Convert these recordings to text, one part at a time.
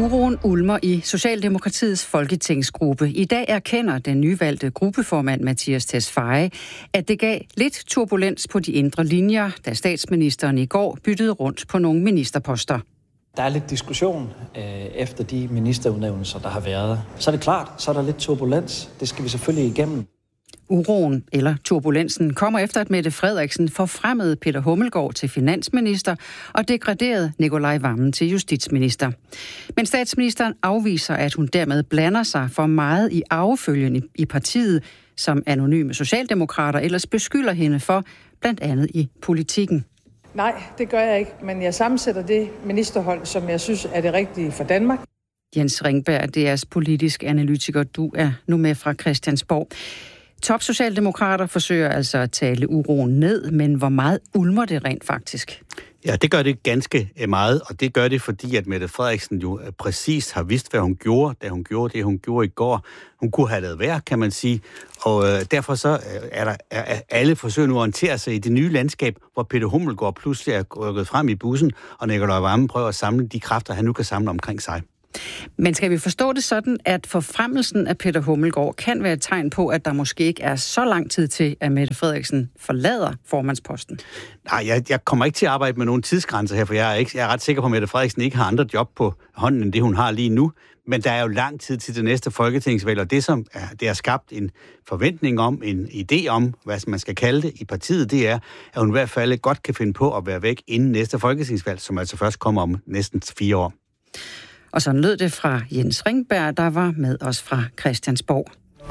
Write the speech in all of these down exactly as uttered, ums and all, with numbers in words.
Uroen ulmer i Socialdemokratiets folketingsgruppe. I dag erkender den nyvalgte gruppeformand Mattias Tesfaye, at det gav lidt turbulens på de indre linjer, da statsministeren i går byttede rundt på nogle ministerposter. Der er lidt diskussion øh, efter de ministerudnævnelser, der har været. Så er det klart, så er der lidt turbulens. Det skal vi selvfølgelig igennem. Uroen, eller turbulensen, kommer efter, at Mette Frederiksen forfremmede Peter Hummelgaard til finansminister og degraderede Nicolai Wammen til justitsminister. Men statsministeren afviser, at hun dermed blander sig for meget i arvefølgen i partiet, som anonyme socialdemokrater ellers beskylder hende for, blandt andet i politikken. Nej, det gør jeg ikke, men jeg sammensætter det ministerhold, som jeg synes er det rigtige for Danmark. Jens Ringberg, D R's politisk analytiker, du er nu med fra Christiansborg. Top-socialdemokrater forsøger altså at tale uroen ned, men hvor meget ulmer det rent faktisk? Ja, det gør det ganske meget, og det gør det, fordi at Mette Frederiksen jo præcis har vidst, hvad hun gjorde, da hun gjorde det, hun gjorde i går. Hun kunne have lavet værd, kan man sige, og øh, derfor så er der er alle forsøger nu at orientere sig i det nye landskab, hvor Peter Hummelgaard pludselig er rykket frem i bussen, og Nicolai Wammen prøver at samle de kræfter, han nu kan samle omkring sig. Men skal vi forstå det sådan, at forfremmelsen af Peter Hummelgaard kan være et tegn på, at der måske ikke er så lang tid til, at Mette Frederiksen forlader formandsposten? Nej, jeg, jeg kommer ikke til at arbejde med nogen tidsgrænser her, for jeg er, ikke, jeg er ret sikker på, at Mette Frederiksen ikke har andre job på hånden, end det hun har lige nu. Men der er jo lang tid til det næste folketingsvalg, og det, som er, det har skabt en forventning om, en idé om, hvad man skal kalde det i partiet, det er, at hun i hvert fald godt kan finde på at være væk inden næste folketingsvalg, som altså først kommer om næsten fire år. Og så lød det fra Jens Ringberg, der var med os fra Christiansborg.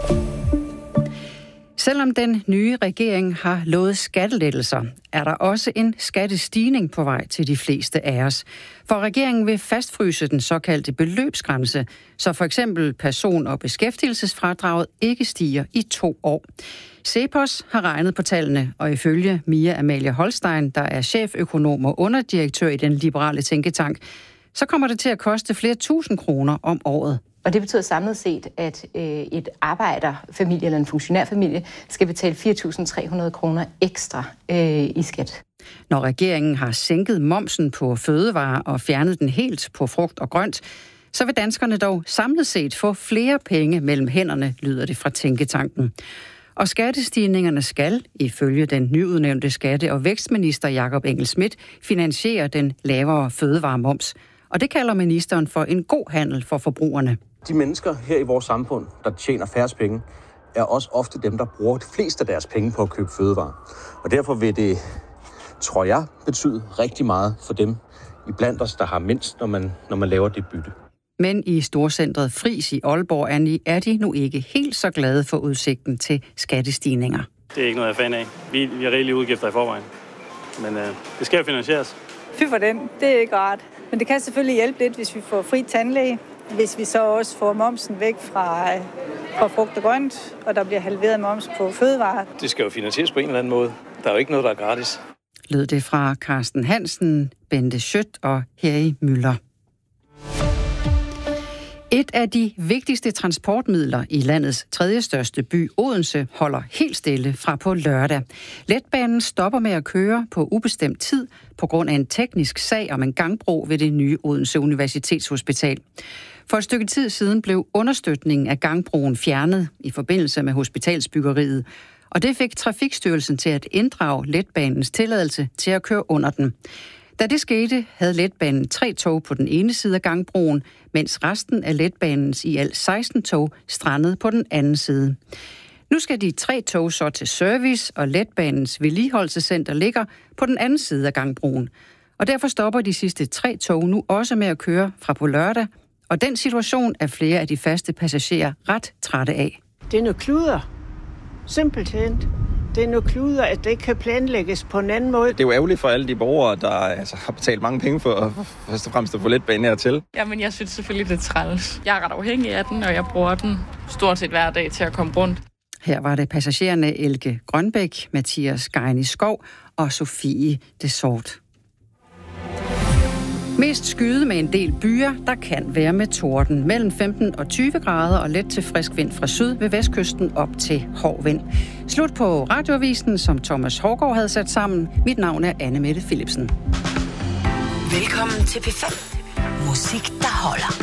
Selvom den nye regering har lovet skattelettelser, er der også en skattestigning på vej til de fleste af os. For regeringen vil fastfryse den såkaldte beløbsgrænse, så for eksempel person- og beskæftigelsesfradraget ikke stiger i to år. Cepos har regnet på tallene, og ifølge Mia Amalie Holstein, der er cheføkonom og underdirektør i den liberale tænketank, så kommer det til at koste flere tusind kroner om året. Og det betyder samlet set, at øh, et arbejderfamilie eller en funktionærfamilie skal betale fire tusind tre hundrede kroner ekstra øh, i skat. Når regeringen har sænket momsen på fødevarer og fjernet den helt på frugt og grønt, så vil danskerne dog samlet set få flere penge mellem hænderne, lyder det fra tænketanken. Og skattestigningerne skal, ifølge den nyudnævnte skatte- og vækstminister Jakob Engel-Schmidt, finansiere den lavere fødevaremoms. Og det kalder ministeren for en god handel for forbrugerne. De mennesker her i vores samfund, der tjener færrest penge, er også ofte dem, der bruger de fleste af deres penge på at købe fødevarer. Og derfor vil det, tror jeg, betyde rigtig meget for dem iblandt os, der har mindst, når man, når man laver det bytte. Men i storcentret Friis i Aalborg er de nu ikke helt så glade for udsigten til skattestigninger. Det er ikke noget, jeg er fan af. Vi, vi har rigelige udgifter i forvejen. Men øh, det skal jo finansieres. Fy for den. Det er ikke rart. Men det kan selvfølgelig hjælpe lidt, hvis vi får fri tandlæge. Hvis vi så også får momsen væk fra, fra frugt og grønt, og der bliver halveret moms på fødevarer. Det skal jo finansieres på en eller anden måde. Der er jo ikke noget, der er gratis. Lød det fra Carsten Hansen, Bente Schødt og Harry Møller. Et af de vigtigste transportmidler i landets tredje største by, Odense, holder helt stille fra på lørdag. Letbanen stopper med at køre på ubestemt tid på grund af en teknisk sag om en gangbro ved det nye Odense Universitetshospital. For et stykke tid siden blev understøtningen af gangbroen fjernet i forbindelse med hospitalsbyggeriet, og det fik Trafikstyrelsen til at inddrage letbanens tilladelse til at køre under den. Da det skete, havde letbanen tre tog på den ene side af gangbroen, mens resten af letbanens i alt seksten tog strandede på den anden side. Nu skal de tre tog så til service, og letbanens vedligeholdelsescenter ligger på den anden side af gangbroen. Og derfor stopper de sidste tre tog nu også med at køre fra på lørdag, og den situation er flere af de faste passagerer ret trætte af. Det er noget kluder. Simpelthen. Det er noget kluder, at det ikke kan planlægges på en anden måde. Det er jo ærgerligt for alle de borgere, der altså, har betalt mange penge for først og fremmest at få letbanen hertil. Jamen, jeg synes selvfølgelig, det er træls. Jeg er ret afhængig af den, og jeg bruger den stort set hver dag til at komme rundt. Her var det passagererne Elke Grønbæk, Mathias Geini Skov og Sofie Desort. Mest skyde med en del byer, der kan være med torden. Mellem femten og tyve grader og let til frisk vind fra syd ved vestkysten op til hård vind. Slut på radioavisen, som Thomas Hårgaard havde sat sammen. Mit navn er Anne Mette Philipsen. Velkommen til P fem. Musik, der holder.